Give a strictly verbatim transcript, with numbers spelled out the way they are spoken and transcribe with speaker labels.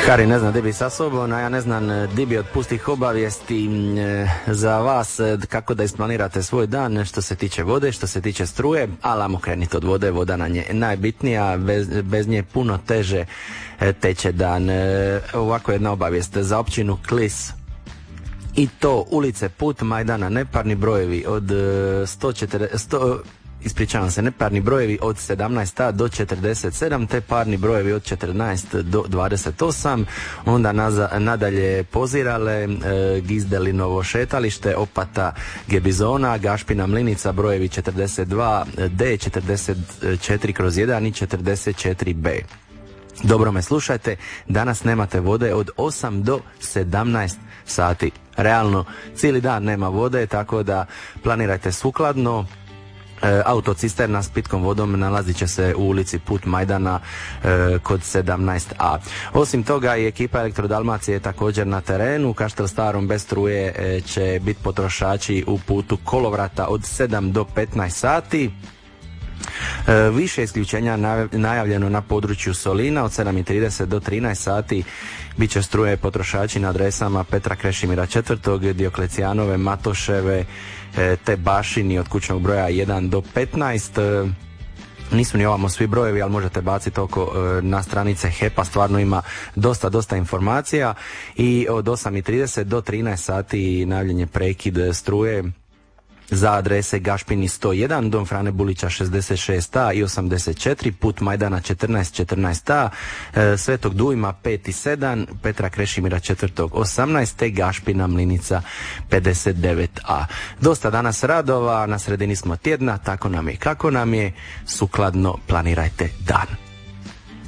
Speaker 1: Hari ne zna di bi sa sobom, a ja ne znam di bi od pustih obavijesti za vas kako da isplanirate svoj dan što se tiče vode, što se tiče struje, ali ajmo kreniti od vode, voda nam je najbitnija, bez, bez nje puno teže teče dan. Ovako jedna obavijest za općinu Klis. I to ulice Put Majdana, neparni brojevi od sto četrdeset, ispričavam se, neparni brojevi od sedamnaest do četrdeset sedam, te parni brojevi od četrnaest do dvadeset osam, onda naza, nadalje Pozirale, e, Gizdelinovo šetalište, Opata Gebizona, Gašpina Mlinica, brojevi četrdeset dva D, četrdeset četiri kroz jedan i četrdeset četiri B. Dobro me slušajte, danas nemate vode od osam do sedamnaest sati. Realno, cijeli dan nema vode, tako da planirajte sukladno. E, autocisterna s pitkom vodom nalazit će se u ulici Put Majdana e, kod sedamnaest A. Osim toga i ekipa Elektrodalmacije je također na terenu. U Kaštel Starom bez struje e, će biti potrošači u putu Kolovrata od sedam do petnaest sati. E, više isključenja najavljeno na području Solina od sedam i trideset do trinaest sati. Biće struje potrošači na adresama Petra Krešimira četvrtog, Dioklecijanove, Matoševe, e, te Bašini od kućnog broja jedan do petnaest. E, nisu ni ovamo svi brojevi, ali možete baciti oko e, na stranice H E P-a, stvarno ima dosta, dosta informacija. I od osam i trideset do trinaest sati najavljen je prekid struje za adrese Gašpini sto jedan, Dom Frane Bulića šezdeset šest A i osamdeset četiri, Put Majdana četrnaest četrnaest A, e, Svetog Dujma pet i sedam, Petra Krešimira četvrtog osamnaest, te Gašpina Mlinica pedeset devet A. Dosta danas radova, na sredini smo tjedna, tako nam je kako nam je, sukladno planirajte dan.